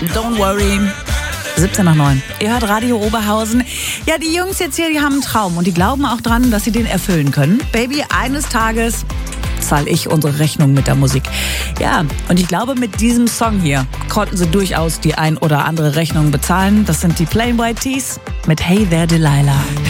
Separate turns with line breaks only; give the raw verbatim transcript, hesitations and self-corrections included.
Don't worry. siebzehn nach neun. Ihr hört Radio Oberhausen. Ja, die Jungs jetzt hier, die haben einen Traum und die glauben auch dran, dass sie den erfüllen können. Baby, eines Tages zahle ich unsere Rechnung mit der Musik. Ja, und ich glaube, mit diesem Song hier konnten sie durchaus die ein oder andere Rechnung bezahlen. Das sind die Plain White Tees mit Hey There Delilah.